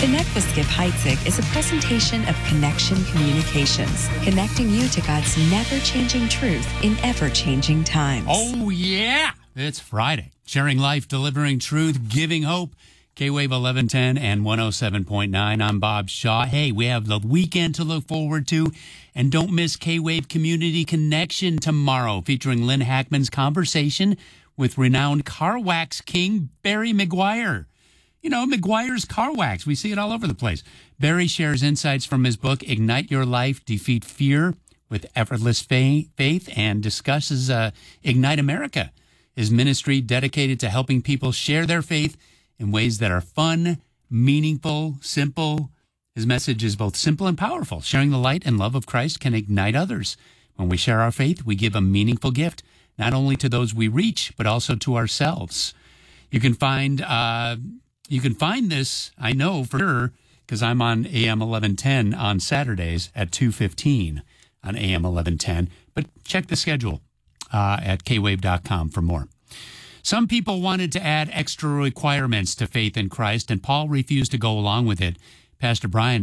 Connect with Skip Heitzig is a presentation of Connection Communications, connecting you to God's never-changing truth in ever-changing times. Oh, yeah. It's Friday. Sharing life, delivering truth, giving hope. K-Wave 1110 and 107.9. I'm Bob Shaw. Hey, we have the weekend to look forward to. And don't miss K-Wave Community Connection tomorrow, featuring Lynn Hackman's conversation with renowned car wax king Barry McGuire. You know, McGuire's Car Wax. We see it all over the place. Barry shares insights from his book, Ignite Your Life, Defeat Fear with Effortless Faith, and discusses Ignite America, his ministry dedicated to helping people share their faith in ways that are fun, meaningful, simple. His message is both simple and powerful. Sharing the light and love of Christ can ignite others. When we share our faith, we give a meaningful gift, not only to those we reach, but also to ourselves. You can find this, I know for sure, because I'm on AM 1110 on Saturdays at 2:15 on AM 1110. But check the schedule at kwave.com for more. Some people wanted to add extra requirements to faith in Christ, and Paul refused to go along with it. Pastor Brian